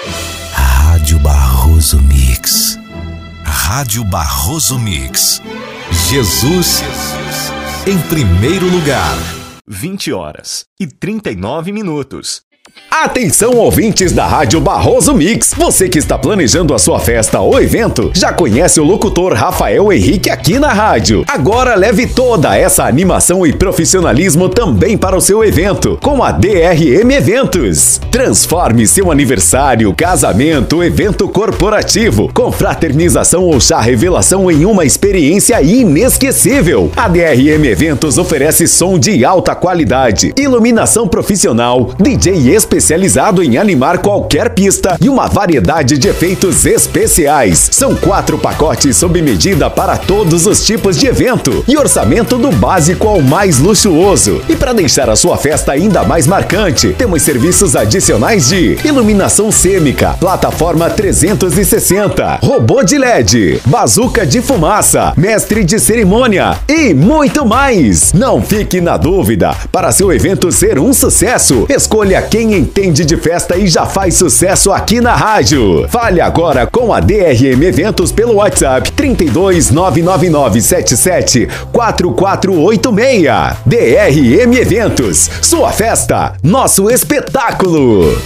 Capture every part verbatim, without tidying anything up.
Rádio Barroso Mix. Rádio Barroso Mix. Jesus em primeiro lugar. vinte horas e trinta e nove minutos. Atenção, ouvintes da Rádio Barroso Mix. Você que está planejando a sua festa ou evento, já conhece o locutor Rafael Henrique aqui na rádio. Agora leve toda essa animação e profissionalismo também para o seu evento com a D R M Eventos. Transforme seu aniversário, casamento, evento corporativo, confraternização ou chá revelação em uma experiência inesquecível. A D R M Eventos oferece som de alta qualidade, iluminação profissional, D J especializado em animar qualquer pista e uma variedade de efeitos especiais. São quatro pacotes sob medida para todos os tipos de evento e orçamento do básico ao mais luxuoso. E para deixar a sua festa ainda mais marcante, temos serviços adicionais de iluminação cêmica, plataforma trezentos e sessenta, robô de L E D, bazuca de fumaça, mestre de cerimônia e muito mais. Não fique na dúvida. Para seu evento ser um sucesso, escolha quem entende de festa e já faz sucesso aqui na rádio. Fale agora com a D R M Eventos pelo WhatsApp trinta e dois, nove nove nove sete sete, quatro quatro oito seis. D R M Eventos, sua festa, nosso espetáculo.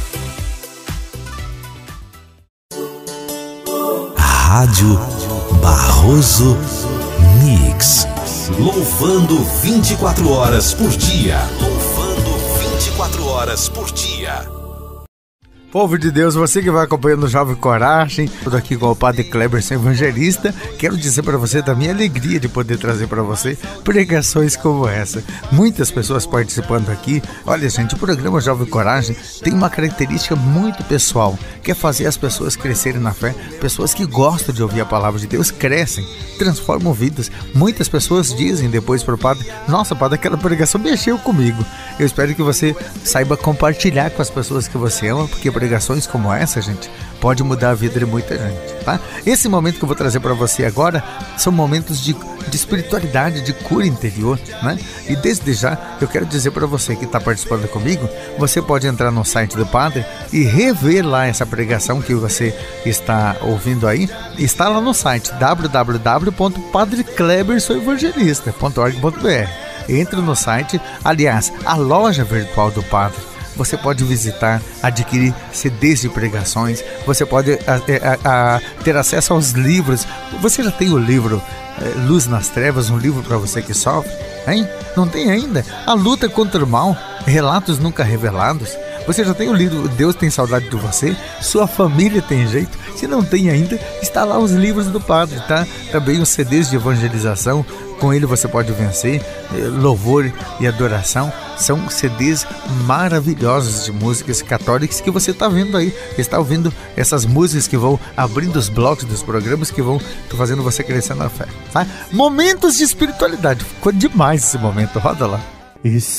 Rádio Barroso Mix. Louvando vinte e quatro horas por dia. Louvando vinte e quatro horas por dia. Povo de Deus, você que vai acompanhando o Jovem Coragem, tudo aqui com o Padre Cleberson Evangelista, quero dizer para você da minha alegria de poder trazer para você pregações como essa. Muitas pessoas participando aqui. Olha, gente, o programa Jovem Coragem tem uma característica muito pessoal, que é fazer as pessoas crescerem na fé. Pessoas que gostam de ouvir a palavra de Deus crescem, transformam vidas. Muitas pessoas dizem depois para o padre: nossa, padre, aquela pregação mexeu comigo. Eu espero que você saiba compartilhar com as pessoas que você ama, porque pregações como essa, gente, pode mudar a vida de muita gente, tá? Esse momento que eu vou trazer para você agora são momentos de, de espiritualidade, de cura interior, né? E desde já eu quero dizer para você que está participando comigo, você pode entrar no site do Padre e rever lá essa pregação que você está ouvindo aí. Está lá no site w w w ponto padre cleberson evangelista ponto org ponto b r. Entre no site, aliás, a loja virtual do Padre. Você pode visitar, adquirir C Ds de pregações, você pode a, a, a, ter acesso aos livros. Você já tem o livro é, Luz nas Trevas, um livro para você que sofre? Hein? Não tem ainda? A Luta contra o Mal, Relatos Nunca Revelados. Você já tem o livro Deus Tem Saudade de Você? Sua Família Tem Jeito? Se não tem ainda, está lá os livros do Padre, tá? Também os C Ds de evangelização. Com ele você pode vencer, louvor e adoração. São C Ds maravilhosos de músicas católicas que você está vendo aí. Está ouvindo essas músicas que vão abrindo os blocos dos programas, que vão fazendo você crescer na fé, tá? Momentos de espiritualidade. Ficou demais esse momento, roda lá. Isso.